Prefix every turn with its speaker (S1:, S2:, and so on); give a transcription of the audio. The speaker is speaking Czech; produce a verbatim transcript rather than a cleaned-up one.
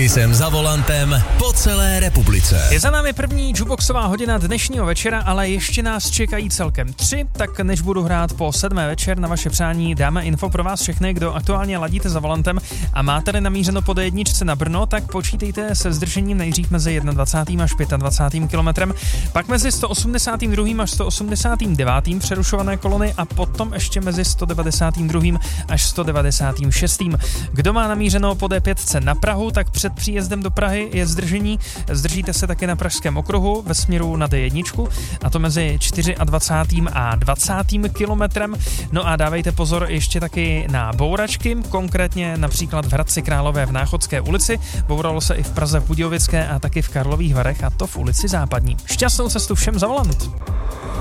S1: Kisem za volantem po celé republice.
S2: Je za námi první jukeboxová hodina dnešního večera, ale ještě nás čekají celkem tři, tak než budu hrát po sedmé večer na vaše přání, dáme info pro vás všechny, kdo aktuálně ladíte za volantem a máte namířeno po dé jedničce na Brno, tak počítejte se zdržením nejdřív mezi dvacátým prvním až dvacátým pátým kilometrem, pak mezi sto osmdesátým druhým až sto osmdesátým devátým přerušované kolony a potom ještě mezi sto devadesátým druhým až sto devadesátým šestým Kdo má namířeno po dé pět na Prahu, tak před příjezdem do Prahy je zdržení. Zdržíte se taky na Pražském okruhu ve směru na dé jedna, a to mezi dvacátým čtvrtým a dvacátým kilometrem. No a dávejte pozor ještě taky na bouračky, konkrétně například v Hradci Králové v Náchodské ulici. Bouralo se i v Praze v Budějovické a taky v Karlových Varech, a to v ulici Západní. Šťastnou cestu všem za volant.